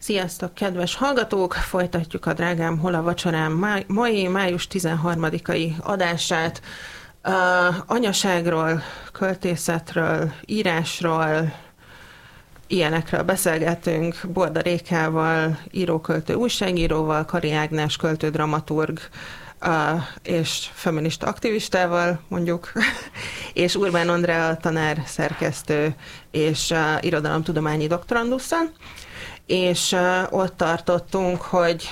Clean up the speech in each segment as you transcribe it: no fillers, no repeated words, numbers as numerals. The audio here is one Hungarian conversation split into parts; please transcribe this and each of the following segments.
Sziasztok, kedves hallgatók! Folytatjuk a Drágám, hol a vacsorám mai május 13-ai adását. Anyaságról, költészetről, írásról, ilyenekről beszélgetünk Borda Rékával, íróköltő újságíróval, Kari Ágnes költő dramaturg és feminista aktivistával, mondjuk, és Urbán Andrea tanár, szerkesztő és irodalomtudományi doktorandusszal. És ott tartottunk, hogy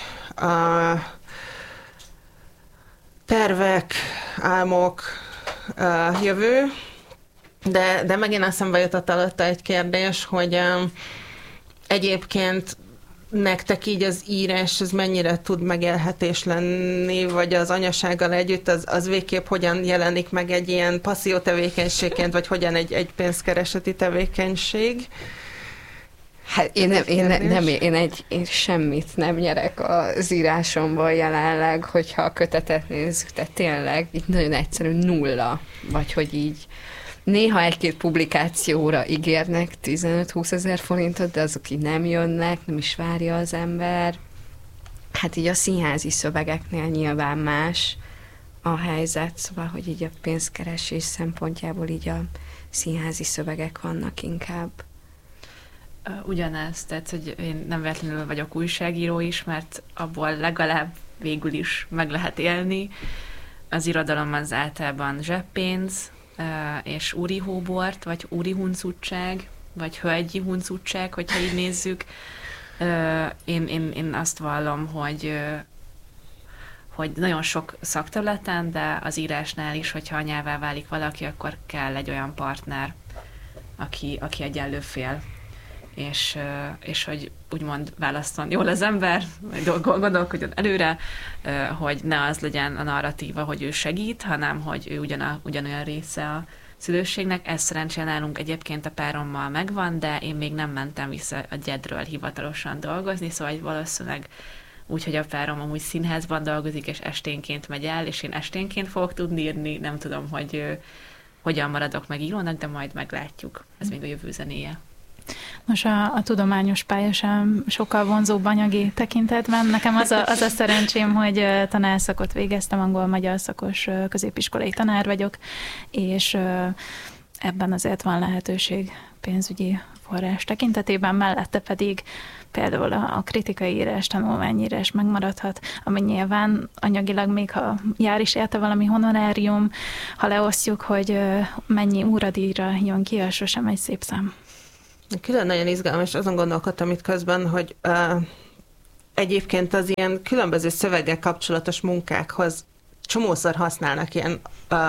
tervek, álmok, jövő, de megint eszembe jutott előtte egy kérdés, hogy egyébként nektek így az írás, ez mennyire tud megélhetés lenni, vagy az anyasággal együtt, az végképp hogyan jelenik meg egy ilyen passzió tevékenységként, vagy hogyan egy pénzkereseti tevékenység? Hát én semmit nem nyerek az írásomból jelenleg, hogyha a kötetet nézzük, tehát tényleg így nagyon egyszerű nulla, vagy hogy így néha egy-két publikációra ígérnek 15-20 ezer forintot, de azok így nem jönnek, nem is várja az ember. Hát így a színházi szövegeknél nyilván más a helyzet, szóval, hogy így a pénzkeresés szempontjából így a színházi szövegek vannak inkább. Ugyanez, tehát, hogy én nem véletlenül vagyok újságíró is, mert abból legalább végül is meg lehet élni. Az irodalom az általában zseppénz, és úri hóbort, vagy úri huncutság, vagy hölgyi huncutság, hogyha így nézzük. Én azt vallom, hogy nagyon sok szakterületen, de az írásnál is, hogyha anyává válik valaki, akkor kell egy olyan partner, aki egyenlő fél. És hogy úgymond válasszon jól az ember, gondolkodjon előre, hogy ne az legyen a narratíva, hogy ő segít, hanem hogy ő ugyanolyan része a szülőségnek. Ez szerencsére nálunk egyébként a párommal megvan, de én még nem mentem vissza a Gyedről hivatalosan dolgozni, szóval valószínűleg úgy, hogy a párom amúgy színházban dolgozik, és esténként megy el, és én esténként fogok tudni írni, nem tudom, hogy hogyan maradok meg írónak, de majd meglátjuk. Ez még a jövő zenéje. Most a tudományos pálya sem sokkal vonzóbb anyagi tekintetben. Nekem az a szerencsém, hogy tanárszakot végeztem, angol-magyar szakos középiskolai tanár vagyok, és ebben azért van lehetőség pénzügyi forrás tekintetében, mellette pedig például a kritikai írás, tanulmányírás megmaradhat, ami nyilván anyagilag még ha jár is érte valami honorárium, ha leosztjuk, hogy mennyi óradíjra jön ki, az sosem egy szép szám. Külön nagyon izgalmas, azon gondolkodtam itt közben, hogy egyébként az ilyen különböző szöveggel kapcsolatos munkákhoz csomószor használnak ilyen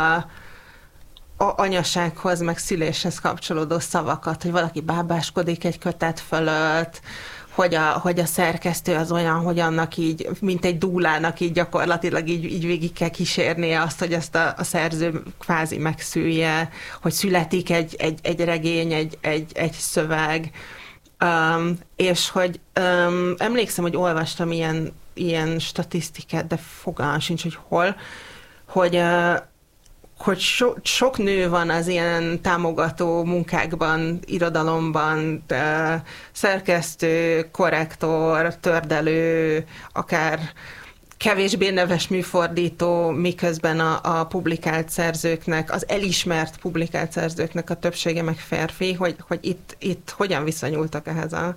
anyasághoz, meg szüléshez kapcsolódó szavakat, hogy valaki bábáskodik egy kötet fölött, hogy a szerkesztő az olyan, hogy annak így, mint egy dúlának így gyakorlatilag így végig kell kísérnie azt, hogy ezt a szerző kvázi megszülje, hogy születik egy regény, egy szöveg. És hogy emlékszem, hogy olvastam ilyen statisztikát, de fogalmam sincs, hogy hol, hogy sok nő van az ilyen támogató munkákban, irodalomban, szerkesztő, korrektor, tördelő, akár kevésbé neves műfordító, miközben a publikált szerzőknek, az elismert publikált szerzőknek a többsége meg férfi, hogy itt hogyan viszonyultak ehhez a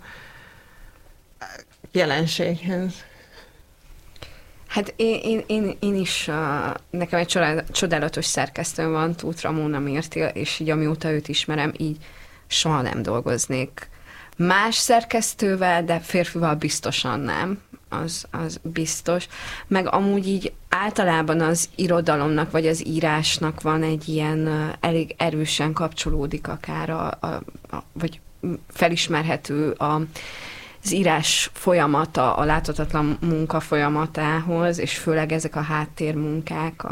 jelenséghez. Hát én is, nekem egy csodálatos szerkesztőm van, Tóth Ramona Mértél, és így amióta őt ismerem, így soha nem dolgoznék más szerkesztővel, de férfival biztosan nem, az biztos. Meg amúgy így általában az irodalomnak, vagy az írásnak van egy ilyen elég erősen kapcsolódik akár, vagy felismerhető az írás folyamata, a láthatatlan munka folyamatához, és főleg ezek a háttérmunkák,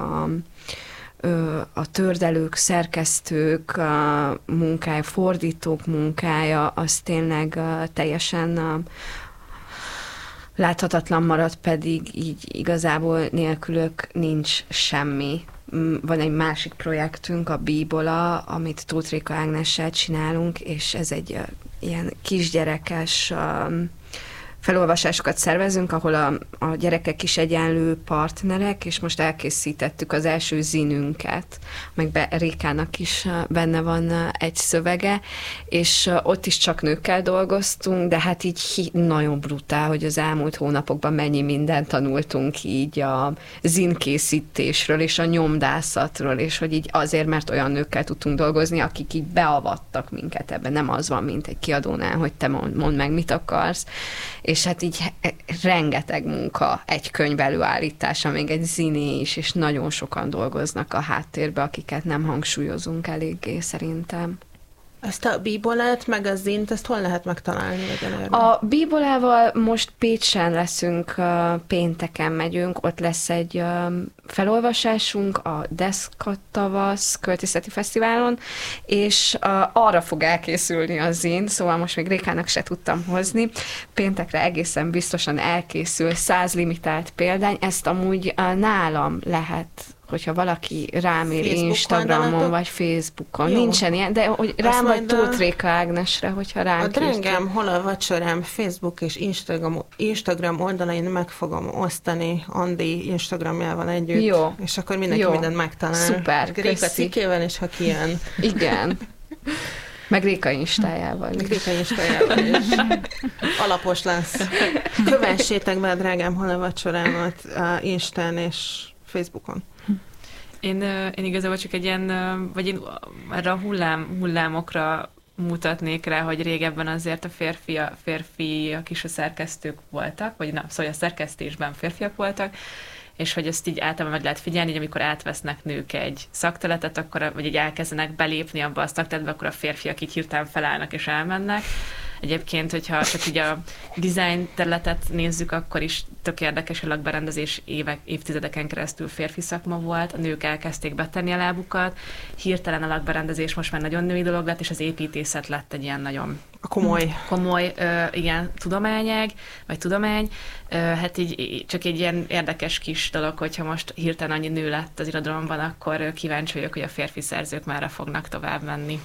a tördelők, szerkesztők munkája, fordítók munkája, az tényleg teljesen láthatatlan marad, pedig így igazából nélkülök nincs semmi. Van egy másik projektünk, a Bíbola, amit Tóth Réka Ágnessel csinálunk, és ez egy ilyen kisgyerekes felolvasásokat szervezünk, ahol a gyerekek is egyenlő partnerek, és most elkészítettük az első zinünket, meg Rékának is benne van egy szövege, és ott is csak nőkkel dolgoztunk, de hát így nagyon brutál, hogy az elmúlt hónapokban mennyi mindent tanultunk így a zinkészítésről és a nyomdászatról, és hogy így azért, mert olyan nőkkel tudtunk dolgozni, akik így beavattak minket ebbe. Nem az van, mint egy kiadónál, hogy te mondd meg, mit akarsz. És hát így rengeteg munka, egy könyv előállítása, még egy ziné is, és nagyon sokan dolgoznak a háttérbe, akiket nem hangsúlyozunk eléggé szerintem. Ezt a bíbolát, meg a zint, ezt hol lehet megtalálni? A bíbolával most Pécsen leszünk, pénteken megyünk, ott lesz egy felolvasásunk a Deszka-tavasz költészeti fesztiválon, és arra fog elkészülni a zin, szóval most még Rékának se tudtam hozni. Péntekre egészen biztosan elkészül 100 limitált példány, ezt amúgy nálam lehet, hogyha valaki rám ír Instagramon, vagy Facebookon. Jó. Nincsen ilyen, de hogy rám vagy Tóth Réka Ágnesre, hogyha rám a Drengem Hol a vacsorám Facebook és Instagram oldalain meg fogom osztani Andi Instagramjával együtt. Jó. És akkor mindenki mindent megtalál. Szuper, Réka cikkével, és ha kijön. Igen. Meg Réka Instájával. Meg Réka Instájával is. Alapos lesz. Kövessétek be a Drengem Hol a vacsorámat Instán és Facebookon. Én igazából csak egy ilyen, vagy én erre a hullámokra mutatnék rá, hogy régebben azért a férfiak is a szerkesztők voltak, vagy nem, szóval a szerkesztésben férfiak voltak, és hogy ezt így általában meg lehet figyelni, hogy amikor átvesznek nők egy szakterületet, akkor, vagy így elkezdenek belépni abba a szakterületbe, akkor a férfiak így hirtelen felállnak és elmennek. Egyébként, hogyha csak így a design területet nézzük, akkor is tök érdekes, hogy a lakberendezés évtizedeken keresztül férfi szakma volt, a nők elkezdték betenni a lábukat, hirtelen a lakberendezés most már nagyon női dolog lett, és az építészet lett egy ilyen nagyon komoly igen, tudományág, vagy tudomány. Hát így csak egy ilyen érdekes kis dolog, hogyha most hirtelen annyi nő lett az irodalomban, akkor kíváncsi vagyok, hogy a férfi szerzők merre fognak tovább menni.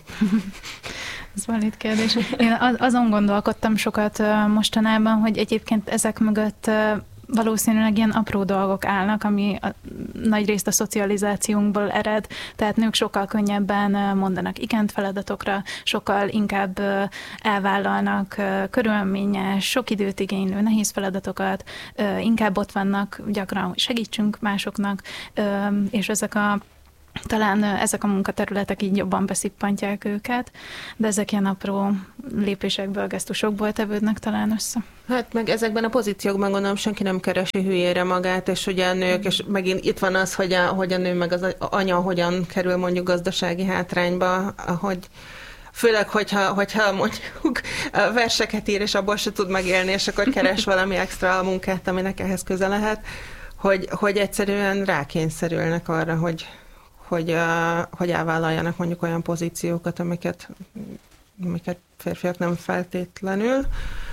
Ez valid kérdés. Én azon gondolkodtam sokat mostanában, hogy egyébként ezek mögött valószínűleg ilyen apró dolgok állnak, ami nagyrészt a szocializációnkból ered, tehát nők sokkal könnyebben mondanak igent feladatokra, sokkal inkább elvállalnak körülményes, sok időt igénylő nehéz feladatokat, inkább ott vannak gyakran, hogy segítsünk másoknak, és talán ezek a munkaterületek így jobban beszippantják őket, de ezek ilyen apró lépésekből, gesztusokból tevődnek talán össze. Hát meg ezekben a pozíciókban gondolom senki nem keresi hülyére magát, és ugye a nők, és megint itt van az, hogy a nő meg az anya hogyan kerül mondjuk gazdasági hátrányba, hogy főleg, hogyha mondjuk verseket ír, és abból se tud megélni, és akkor keres valami extra munkát, aminek ehhez köze lehet, hogy egyszerűen rákényszerülnek arra, hogy elvállaljanak mondjuk olyan pozíciókat, amiket férfiak nem feltétlenül.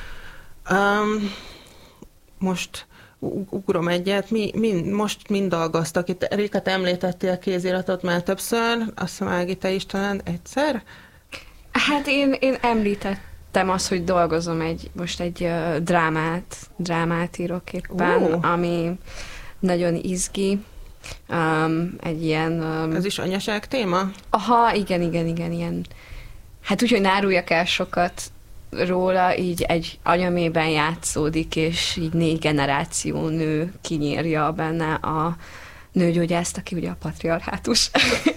Most ugrom egyet, most mind dolgoztak. Itt Réka, te említettél a kéziratot már többször, azt hiszem Ági, te is talán egyszer? Hát én említettem azt, hogy dolgozom most egy drámát írok éppen, ami nagyon izgi. Egy ilyen... Ez is anyaság téma? Aha, igen, ilyen. Hát úgy, hogy ne áruljak el sokat róla, így egy anyamében játszódik, és így 4 generáció nő kinyírja benne a nőgyógyászt, aki ugye a patriarhátus.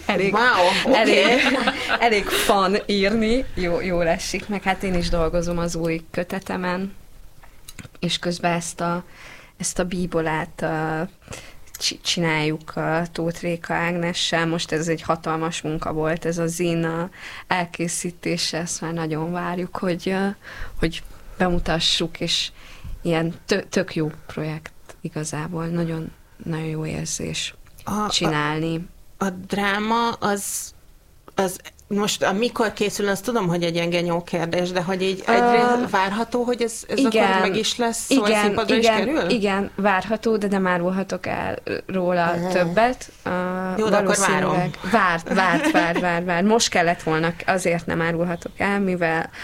elég fun írni, jól esik, meg hát én is dolgozom az új kötetemen, és közben ezt a bíbolát csináljuk a Tóth Réka Ágnessel. Most ez egy hatalmas munka volt, ez a zin elkészítése, ezt már nagyon várjuk, hogy bemutassuk, és ilyen tök jó projekt igazából, nagyon, nagyon jó érzés csinálni. A dráma az most mikor készül, azt tudom, hogy egy ilyen genyó kérdés, de hogy így egyrészt várható, hogy ez igen, akkor meg is lesz, szóval színpadra is kerül? Igen, várható, de nem árulhatok el róla többet. Jó, de akkor várom. Vár. Most kellett volna, azért nem árulhatok el, mivel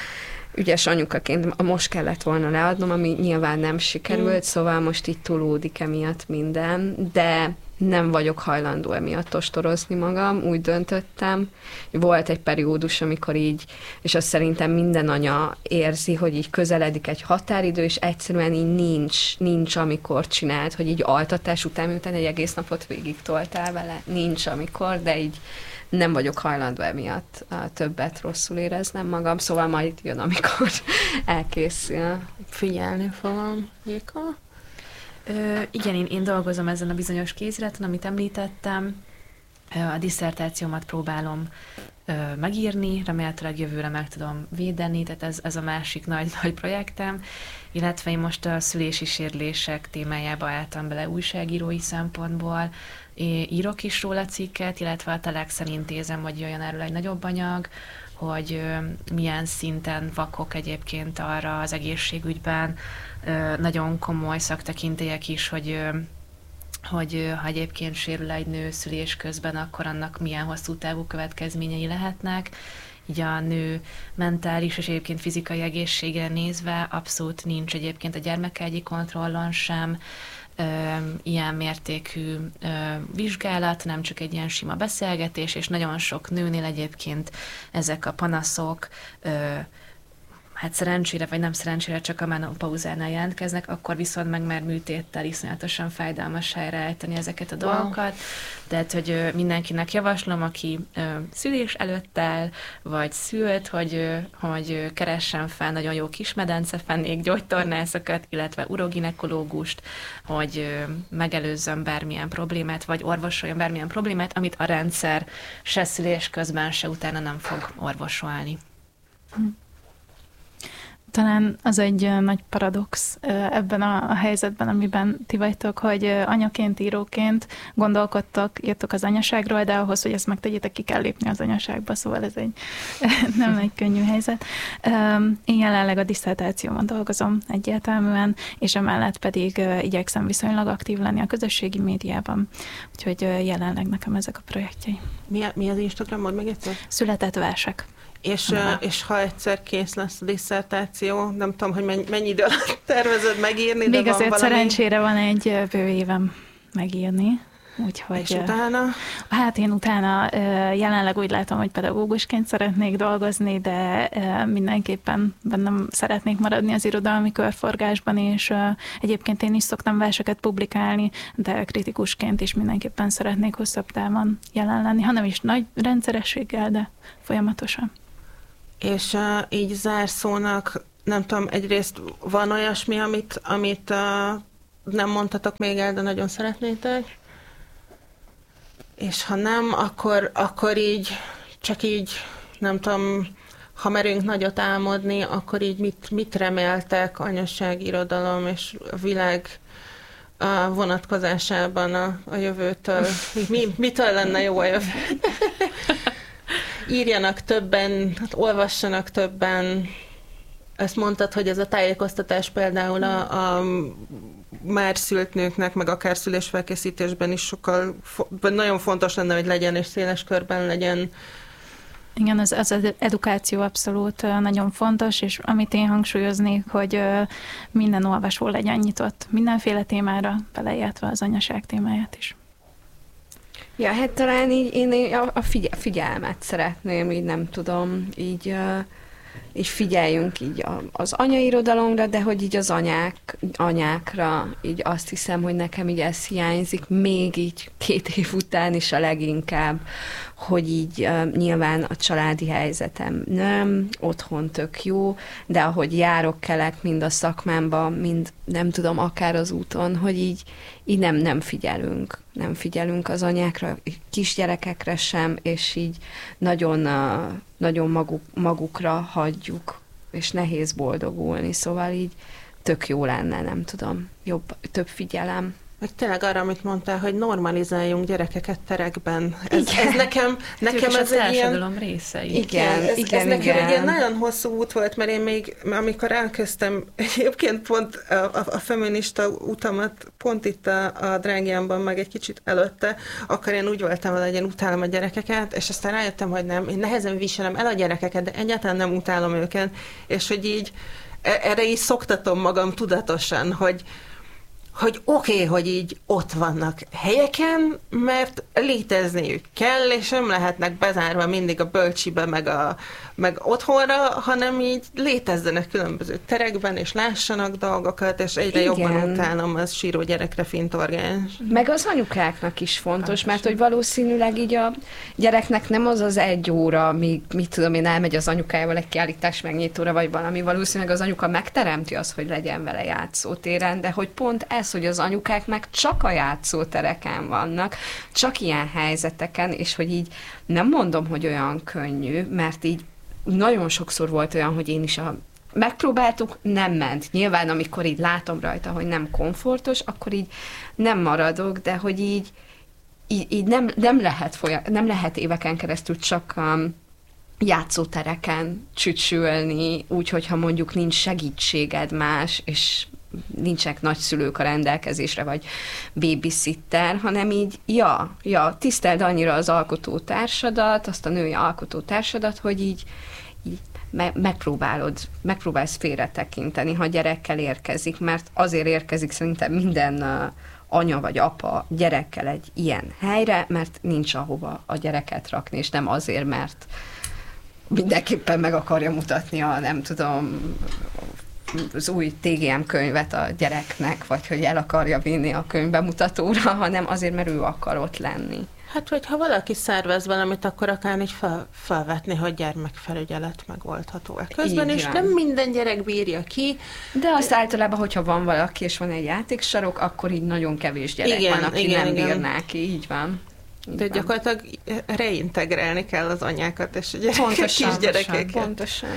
ügyes anyukaként most kellett volna leadnom, ami nyilván nem sikerült, szóval most itt túlódik emiatt minden, de nem vagyok hajlandó emiatt ostorozni magam, úgy döntöttem. Volt egy periódus, amikor így, és azt szerintem minden anya érzi, hogy így közeledik egy határidő, és egyszerűen így nincs amikor csinált, hogy így altatás után, miután egy egész napot végig toltál vele, nincs amikor, de így nem vagyok hajlandó emiatt többet rosszul éreznem magam, szóval majd jön, amikor elkészül. Figyelni fogom. Jéka? Igen, én dolgozom ezen a bizonyos kézireten, amit említettem. A disszertációmat próbálom megírni, remélhetőleg jövőre meg tudom védeni, tehát ez a másik nagy projektem, illetve én most a szülési sérülések témájába álltam bele újságírói szempontból. Írok is róla cikket, illetve a Telexen intézem, hogy jöjjön erről egy nagyobb anyag, hogy milyen szinten vakok egyébként arra az egészségügyben, nagyon komoly szaktekintélyek is, hogy ha egyébként sérül egy nő szülés közben, akkor annak milyen hosszú távú következményei lehetnek. Így a nő mentális és egyébként fizikai egészségre nézve abszolút nincs egyébként a gyermekágyi kontrollon sem ilyen mértékű vizsgálat, nem csak egy ilyen sima beszélgetés, és nagyon sok nőnél egyébként ezek a panaszok hát szerencsére, vagy nem szerencsére csak a menopauzánál jelentkeznek, akkor viszont meg már műtéttel iszonyatosan fájdalmas helyreállítani ezeket a dolgokat. Tehát, hogy mindenkinek javaslom, aki szülés előtt áll, vagy szült, hogy keressen fel nagyon jó kismedencefenék, gyógytornászokat, illetve uroginekológust, hogy megelőzzön bármilyen problémát, vagy orvosoljon bármilyen problémát, amit a rendszer se szülés közben, se utána nem fog orvosolni. Talán az egy nagy paradox ebben a helyzetben, amiben ti vagytok, hogy anyaként, íróként gondolkodtok, írtok az anyaságról, de ahhoz, hogy ezt megtegyétek, ki kell lépni az anyaságba, szóval ez nem egy könnyű helyzet. Én jelenleg a disszertációban dolgozom egyértelműen, és emellett pedig igyekszem viszonylag aktív lenni a közösségi médiában. Úgyhogy jelenleg nekem ezek a projektjei. Mi az Instagramod meg egyszer? Született versek. És ha egyszer kész lesz a disszertáció, nem tudom, hogy mennyi idő alatt tervezed megírni, még de azért van valami... szerencsére van egy bő évem megírni. Úgyhogy, és utána? Hát én utána jelenleg úgy látom, hogy pedagógusként szeretnék dolgozni, de mindenképpen bennem szeretnék maradni az irodalmi körforgásban, és egyébként én is szoktam verseket publikálni, de kritikusként is mindenképpen szeretnék hosszabb távon jelen lenni, hanem is nagy rendszerességgel, de folyamatosan. És így zárszónak, nem tudom, egyrészt van olyasmi, amit nem mondtatok még el, de nagyon szeretnétek? És ha nem, akkor így, csak így, nem tudom, ha merünk nagyot álmodni, akkor így mit reméltek anyaság, irodalom és a világ vonatkozásában a jövőtől? Mitől lenne jó a jövő? Írjanak többen, hát olvassanak többen. Ezt mondtad, hogy ez a tájékoztatás például a már szült nőknek, meg akár szülésfelkészítésben is sokkal nagyon fontos lenne, hogy legyen, és széles körben legyen. Igen, az edukáció abszolút nagyon fontos, és amit én hangsúlyoznék, hogy minden olvasó legyen nyitott mindenféle témára, beleértve az anyaság témáját is. Ja, hát talán így én a figyelmet szeretném, így nem tudom, így figyeljünk így az anyairodalomra, de hogy így az anyákra, így azt hiszem, hogy nekem így ez hiányzik, még így 2 év után is a leginkább, hogy így nyilván a családi helyzetem nem, otthon tök jó, de ahogy járok, kelek, mind a szakmámban, mind nem tudom, akár az úton, hogy így nem figyelünk az anyákra, kisgyerekekre sem, és így nagyon magukra hagyjuk, és nehéz boldogulni, szóval így tök jó lenne, nem tudom, több figyelem. Meg tényleg arra, amit mondtál, hogy normalizáljunk gyerekeket terekben. Ez nekem ez egy ilyen... része. Igen, ez nekem egy ilyen nagyon hosszú út volt, mert én még, amikor elkezdtem, egyébként pont a feminista utamat pont itt a Drágiánban, meg egy kicsit előtte, akkor én úgy voltam, hogy én utálom a gyerekeket, és aztán rájöttem, hogy nem, én nehezen viselem el a gyerekeket, de egyáltalán nem utálom őket, és hogy így erre is szoktatom magam tudatosan, hogy oké, hogy így ott vannak helyeken, mert létezniük kell, és nem lehetnek bezárva mindig a bölcsibe, meg otthonra, hanem így létezzenek különböző terekben, és lássanak dolgokat, és egyre jobban utálom az síró gyerekre fintorgás. Meg az anyukáknak is fontos, mert hogy valószínűleg így a gyereknek nem az 1 óra, amíg, mit tudom én, elmegy az anyukájával egy kiállítás megnyitóra, vagy valami, valószínűleg az anyuka megteremti azt, hogy legyen vele játszótéren, de hogy pont ez, hogy az anyukák meg csak a játszótereken vannak, csak ilyen helyzeteken, és hogy így nem mondom, hogy olyan könnyű, mert így nagyon sokszor volt olyan, hogy én is megpróbáltuk, nem ment. Nyilván, amikor így látom rajta, hogy nem komfortos, akkor így nem maradok, de hogy így nem lehet éveken keresztül csak játszótereken csücsülni, úgy, hogyha mondjuk nincs segítséged más, és nincsenek nagyszülők a rendelkezésre, vagy babysitter, hanem így, tiszteld annyira az alkotótársadat, azt a női alkotótársadat, hogy így megpróbálsz félretekinteni, ha gyerekkel érkezik, mert azért érkezik szerintem minden anya vagy apa gyerekkel egy ilyen helyre, mert nincs ahova a gyereket rakni, és nem azért, mert mindenképpen meg akarja mutatni nem tudom, az új TGM könyvet a gyereknek, vagy hogy el akarja vinni a könyvbemutatóra, hanem azért, mert ő akar ott lenni. Hát, hogyha valaki szervez valamit, akkor akár így felvetni, hogy gyermekfelügyelet megoldható-e közben, és nem minden gyerek bírja ki. De azt általában, hogyha van valaki, és van egy játéksarok, akkor így nagyon kevés gyerek van, aki nem bírná ki. Így van. De gyakorlatilag reintegrálni kell az anyákat, és a gyerekek, kisgyerekeket. Pontosan.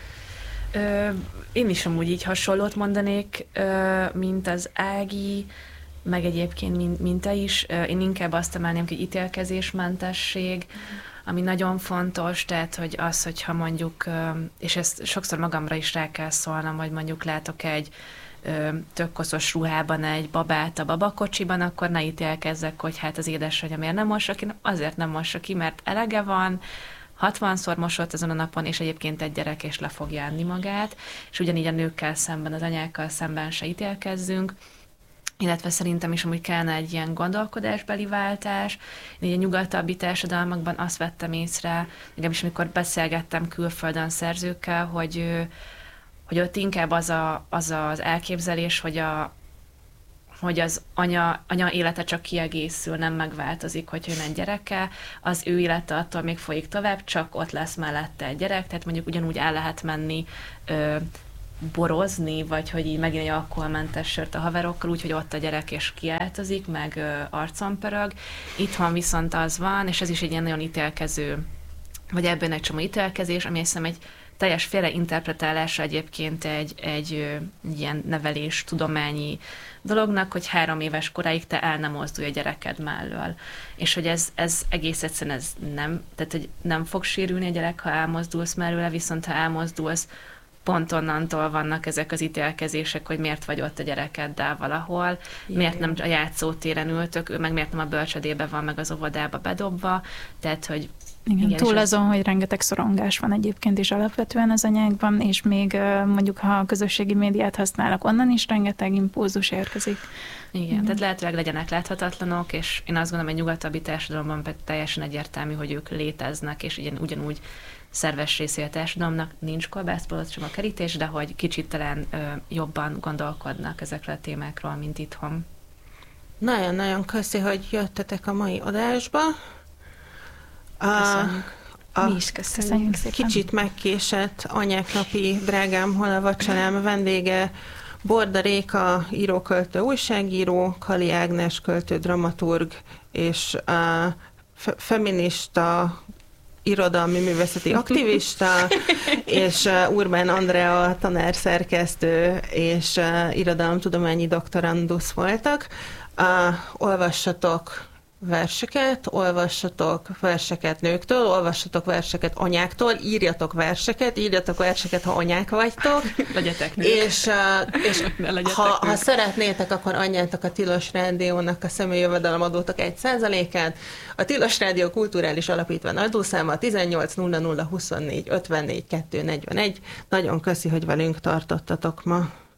Én is amúgy így hasonlót mondanék, mint az Ági, meg egyébként mint te is. Én inkább azt emelném, hogy ítélkezésmentesség, ami nagyon fontos, tehát hogy az, hogyha mondjuk, és ezt sokszor magamra is rá kell szólnom, hogy mondjuk látok egy tök koszos ruhában egy babát a babakocsiban, akkor ne ítélkezzek, hogy hát az édesanyja miért nem mossa ki, azért nem mossa ki, mert elege van, 60-szor mosott ezen a napon, és egyébként egy gyerek, és le fogja enni magát, és ugyanígy a nőkkel szemben, az anyákkal szemben se ítélkezzünk, illetve szerintem is amúgy kellene egy ilyen gondolkodásbeli váltás. Én így a nyugatabbi társadalmakban azt vettem észre, legalábbis amikor beszélgettem külföldön szerzőkkel, hogy ott inkább az elképzelés, hogy az anya élete csak kiegészül, nem megváltozik, hogy jön egy gyereke, az ő élete attól még folyik tovább, csak ott lesz mellette egy gyerek, tehát mondjuk ugyanúgy el lehet menni borozni, vagy hogy így megint egy alkoholmentes sört a haverokkal, úgyhogy ott a gyerek és kiáltozik, meg arcon pörög. Itthon viszont az van, és ez is egy ilyen nagyon ítélkező, vagy ebben egy csomó ítélkezés, ami hiszem egy teljes félreinterpretálása egyébként egy ilyen nevelés tudományi dolognak, hogy 3 éves koráig te el nem mozdulj a gyereked mellől. És hogy ez egész egyszerűen ez nem, tehát hogy nem fog sérülni a gyerek, ha elmozdulsz mellőle, viszont ha elmozdulsz, pont onnantól vannak ezek az ítélkezések, hogy miért vagy ott a gyerekeddel valahol, miért nem a játszótéren ültök, ő meg miért nem a bölcsödébe van, meg az óvodába bedobva, tehát, hogy igen, túl azon, hogy rengeteg szorongás van egyébként is alapvetően az anyákban, és még mondjuk, ha a közösségi médiát használnak, onnan is rengeteg impulzus érkezik. Igen, tehát lehetőleg legyenek láthatatlanok, és én azt gondolom, hogy nyugatabbi társadalomban teljesen egyértelmű, hogy ők léteznek, és ugyanúgy szerves részé a társadalomnak, nincs kolbászbolot sem a kerítés, de hogy kicsit talán jobban gondolkodnak ezekről a témákról, mint itthon. Nagyon-nagyon köszi, hogy jöttetek a mai adásba. Köszönjük. Mi is köszönjük szépen. Kicsit megkésett Anyák napi Drágám, hol a vacsorám vendége Borda Réka, íróköltő, újságíró, Kali Ágnes, költő, dramaturg, és feminista, irodalmi művészeti aktivista, és Urbán Andrea tanár, szerkesztő és irodalomtudományi doktorandusz voltak. olvassatok verseket nőktől, olvassatok verseket anyáktól, írjatok verseket, ha anyák vagytok. Legyetek nők. És ha szeretnétek, akkor adjátok a Tilos Rádiónak a személyi jövedelemadótok 1%-át. A Tilos Rádió kulturális alapítvány adószáma 18 00 24 54 241. Nagyon köszi, hogy velünk tartottatok ma.